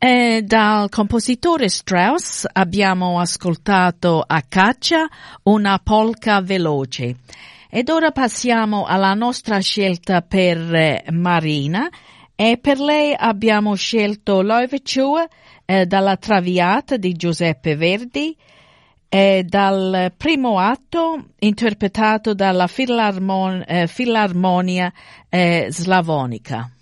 Dal compositore Strauss abbiamo ascoltato A caccia, una polka veloce. Ed ora passiamo alla nostra scelta per Marina, e per lei abbiamo scelto l'Overture dalla Traviata di Giuseppe Verdi, dal primo atto interpretato dalla Filarmonia Slavonica.